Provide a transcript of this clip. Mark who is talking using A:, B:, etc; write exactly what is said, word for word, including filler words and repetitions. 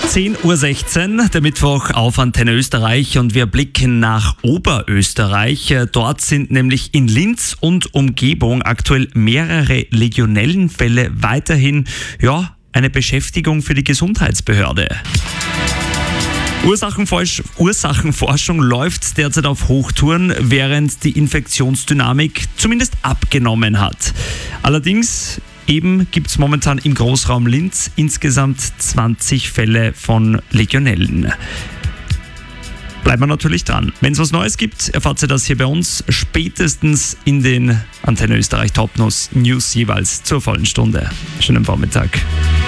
A: zehn Uhr sechzehn, der Mittwoch auf Antenne Österreich und wir blicken nach Oberösterreich. Dort sind nämlich in Linz und Umgebung aktuell mehrere Legionellenfälle weiterhin ja, eine Beschäftigung für die Gesundheitsbehörde. Ursachenforsch- Ursachenforschung läuft derzeit auf Hochtouren, während die Infektionsdynamik zumindest abgenommen hat. Allerdings eben gibt es momentan im Großraum Linz insgesamt zwanzig Fälle von Legionellen. Bleiben wir natürlich dran. Wenn es was Neues gibt, erfahrt ihr das hier bei uns spätestens in den Antenne Österreich Top News jeweils zur vollen Stunde. Schönen Vormittag.